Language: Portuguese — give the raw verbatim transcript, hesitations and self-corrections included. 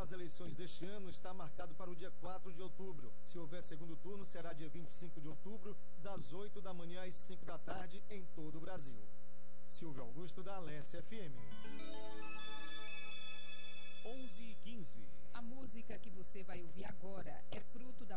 das eleições deste ano está marcado para o dia quatro de outubro. Se houver segundo turno, será dia vinte e cinco de outubro, das oito da manhã às cinco da tarde, em todo o Brasil. Silvio Augusto, da Alessia F M. onze e quinze. A música que você vai ouvir agora é fruto da